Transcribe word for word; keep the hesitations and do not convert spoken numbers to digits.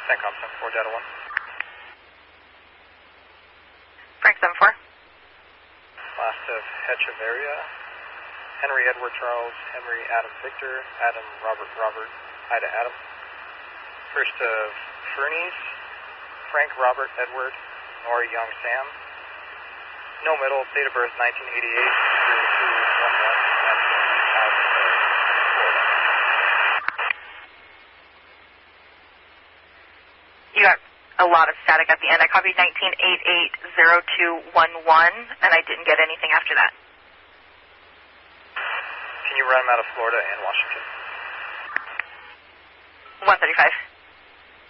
CENTCOM seven four, data one. Frank seven four. Last of Hecheveria, Henry Edward Charles, Henry Adam Victor, Adam Robert Robert, Ida Adam. First of Fernies, Frank Robert Edward, Nori Young Sam. No middle, date of birth nineteen eighty-eight, zero two one one, You got a lot of static at the end. I copied nineteen eighty-eight, zero two one one, and I didn't get anything after that. Can you run them out of Florida and Washington? one thirty-five.